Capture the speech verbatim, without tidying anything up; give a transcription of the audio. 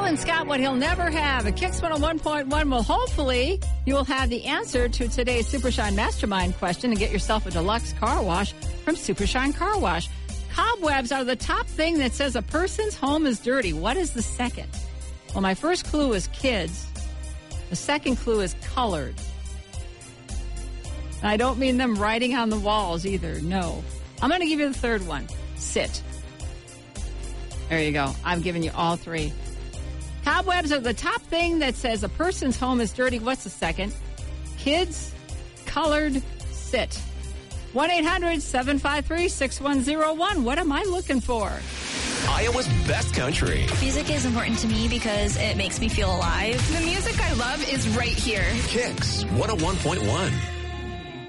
Alan's got what he'll never have. A Kicks one oh one point one. Well, hopefully you will have the answer to today's Super Shine Mastermind question and get yourself a deluxe car wash from Super Shine Car Wash. Cobwebs are the top thing that says a person's home is dirty. What is the second? Well, my first clue is kids. The second clue is colored. And I don't mean them writing on the walls either. No. I'm going to give you the third one. Sit. There you go. I've given you all three. Cobwebs are the top thing that says a person's home is dirty. What's the second? Kids, colored, sit. one eight hundred seven five three six one zero one. What am I looking for? Iowa's best country. Music is important to me because it makes me feel alive. The music I love is right here. Kicks one oh one point one.